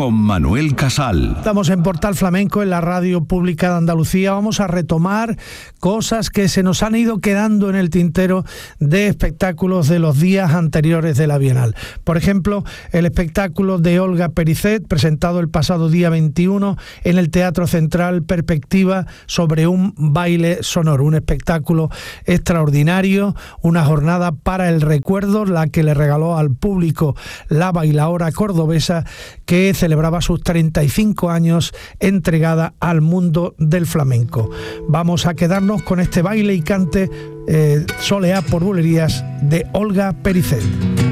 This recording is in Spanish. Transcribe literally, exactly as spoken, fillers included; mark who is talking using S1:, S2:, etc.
S1: con Manuel Casal.
S2: Estamos en Portal Flamenco, en la radio pública de Andalucía. Vamos a retomar cosas que se nos han ido quedando en el tintero de espectáculos de los días anteriores de la Bienal. Por ejemplo, el espectáculo de Olga Pericet, presentado el pasado día veintiuno en el Teatro Central, Perspectiva sobre un baile sonoro. Un espectáculo extraordinario, una jornada para el recuerdo, la que le regaló al público la bailaora cordobesa que celebraba sus treinta y cinco años entregada al mundo del flamenco. Vamos a quedarnos con este baile y cante eh, soleá por bulerías de Olga Pericet.